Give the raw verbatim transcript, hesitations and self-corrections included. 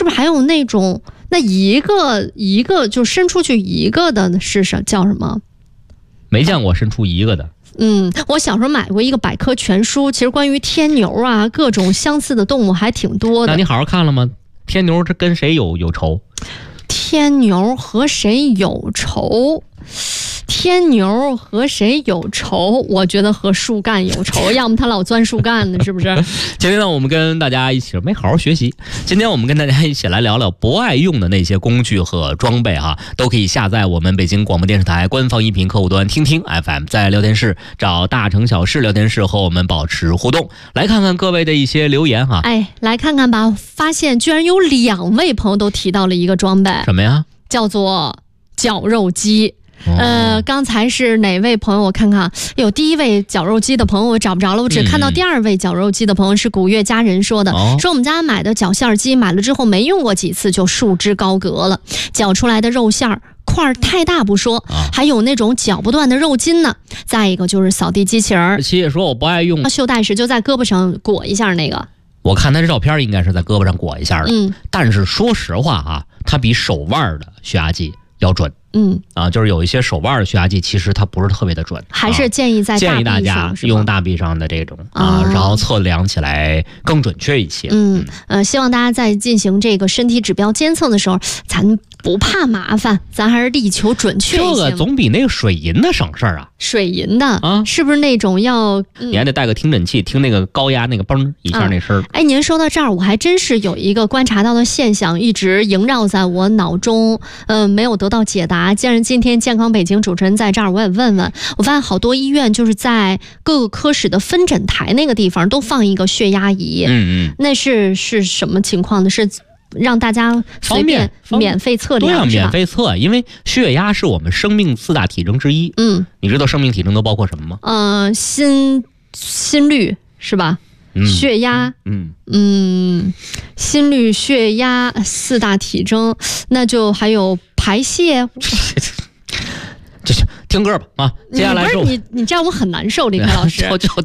不是还有那种那一个一个就伸出去一个的是什叫什么？ 没见过伸出一个的。 嗯，我小时候买过一个百科全书，其实关于天牛啊各种相似的动物还挺多的。 那你好好看了吗？天牛这跟谁有有仇？ 天牛和谁有仇？天牛和谁有仇？我觉得和树干有仇，要么他老钻树干呢，是不是？ 今天呢，我们跟大家一起没好好学习。今天我们跟大家一起来聊聊不爱用的那些工具和装备哈，都可以下载我们北京广播电视台官方音频客户端听听 F M， 在聊天室找大城小事聊天室和我们保持互动。来看看各位的一些留言哈。 哎，来看看吧，发现居然有两位朋友都提到了一个装备， 什么呀？ 叫做绞肉机。呃，刚才是哪位朋友？我看看，有第一位绞肉机的朋友我找不着了，我只看到第二位绞肉机的朋友是古月佳人说的， 嗯、 说我们家买的绞馅机买了之后没用过几次就束之高阁了，绞出来的肉馅块太大不说、啊，还有那种绞不断的肉筋呢。再一个就是扫地机器人， 七爷说我不爱用， 袖带时就在胳膊上裹一下那个。 我看他这照片应该是在胳膊上裹一下的， 嗯， 但是说实话啊，它比手腕的血压计要准。 嗯啊，就是有一些手腕的血压计，其实它不是特别的准， 还是建议在大臂上、 啊、建议大家用大臂上的这种啊、 啊， 然后测量起来更准确一些。 嗯呃，希望大家在进行这个身体指标监测的时候，咱不怕麻烦，咱还是力求准确一些。 这个总比那个水银的省事儿啊。 水银的啊， 是不是那种要、 嗯、你还得带个听诊器，听那个高压那个嘣一下那声、啊。 哎，您说到这儿，我还真是有一个观察到的现象，一直萦绕在我脑中，嗯、呃，没有得到解答。既然今天健康北京主持人在这儿，我也问问。我发现好多医院就是在各个科室的分诊台那个地方都放一个血压仪， 嗯嗯， 那是是什么情况呢？是让大家随便免费测量， 对啊，免费测，因为血压是我们生命四大体征之一。 嗯， 你知道生命体征都包括什么吗？ 呃，心心率是吧？ 嗯、 血压， 嗯嗯，心率、血压四大体征，那就还有排泄。 这听歌吧啊！接下来不是你，你这样我很难受，李凯老师。 就就